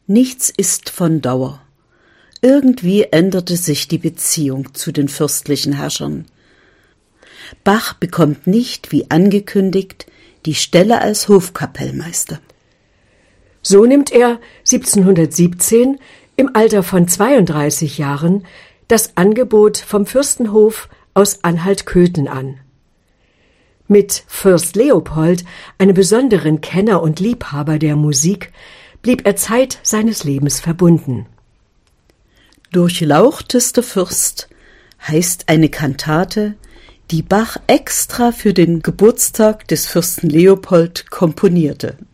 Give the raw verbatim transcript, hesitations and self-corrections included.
Nichts ist von Dauer. Irgendwie änderte sich die Beziehung zu den fürstlichen Herrschern. Bach bekommt nicht, wie angekündigt, die Stelle als Hofkapellmeister. So nimmt er siebzehnhundertsiebzehn im Alter von zweiunddreißig Jahren das Angebot vom Fürstenhof aus Anhalt-Köthen an. Mit Fürst Leopold, einem besonderen Kenner und Liebhaber der Musik, blieb er Zeit seines Lebens verbunden. Durchlauchtester Fürst heißt eine Kantate, die Bach extra für den Geburtstag des Fürsten Leopold komponierte.